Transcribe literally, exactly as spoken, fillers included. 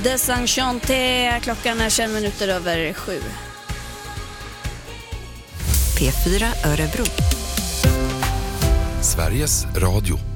Desenchanté, klockan är tjugo minuter över sju. P fyra Örebro. Sveriges Radio.